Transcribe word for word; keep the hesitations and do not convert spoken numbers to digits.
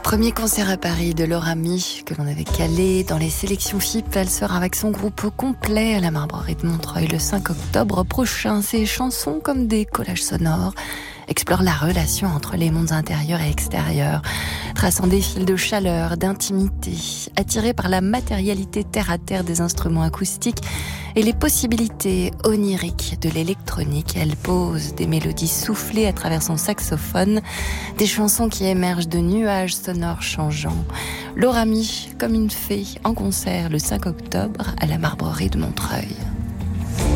Premier concert à Paris de Laura Mi, que l'on avait calé dans les sélections F I P. Elle sera avec son groupe complet à la Marbrerie de Montreuil le cinq octobre prochain. Ses chansons, comme des collages sonores, explorent la relation entre les mondes intérieurs et extérieurs, traçant des fils de chaleur, d'intimité, attirée par la matérialité terre-à-terre des instruments acoustiques et les possibilités oniriques de l'électronique. Elle pose des mélodies soufflées à travers son saxophone, des chansons qui émergent de nuages sonores changeants. Laura Mi, comme une fée, en concert le cinq octobre à la Marbrerie de Montreuil.